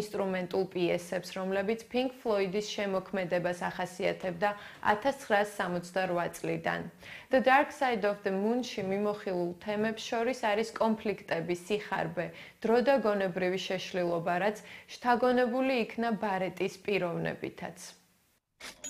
ინსტრუმენტულ პიესებს, რომლებიც Pink Floyd-ის შემოქმედებას ახასიათებდა 1968 წლიდან. The Dark Side of the Moon-ში მიმოხილულ თემებს შორის არის კონფლიქტები, სიხარბე, დრო და გონებრივი შეშლილობა, რაც შთაგონებული იქნა ბარეტის პიროვნებითაც.